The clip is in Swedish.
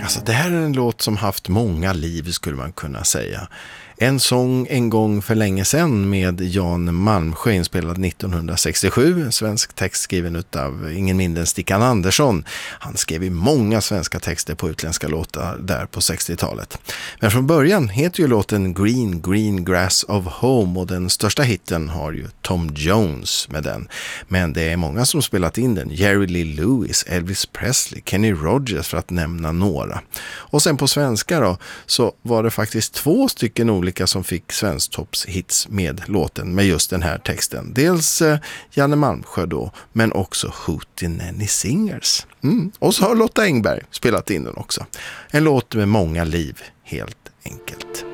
Alltså det här är en låt som haft många liv skulle man kunna säga. En sång en gång för länge sedan med Jan Malmsjö inspelad 1967. En svensk text skriven av ingen mindre än Stickan Andersson. Han skrev ju många svenska texter på utländska låtar där på 60-talet. Men från början heter ju låten Green Green Grass of Home och den största hitten har ju Tom Jones med den. Men det är många som spelat in den. Jerry Lee Lewis, Elvis Presley, Kenny Rogers för att nämna några. Och sen på svenska då så var det faktiskt 2 stycken olika som fick svensktoppshits med låten med just den här texten. Dels Janne Malmsjö då, men också Hootenanny Singers. Och så har Lotta Engberg spelat in den också. En låt med många liv, helt enkelt.